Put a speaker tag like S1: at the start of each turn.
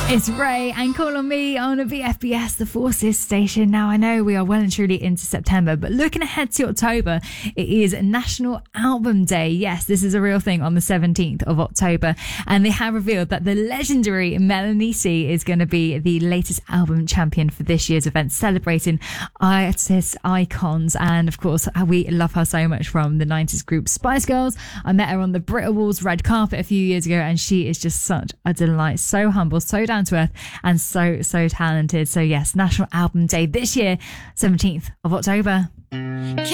S1: It's Ray and Call on Me on a VFBS, the Forces station. Now, I know we are well and truly into September, but looking ahead to October, it is National Album Day. Yes, this is a real thing on the 17th of October. And they have revealed that the legendary Melanie C is going to be the latest album champion for this year's event, celebrating artists, icons. And of course, we love her so much from the 90s group Spice Girls. I met her on the Brit Awards red carpet a few years ago, and she is just such a delight. So humble, so down to earth, and so talented. So yes, National Album Day this year, 17th of October.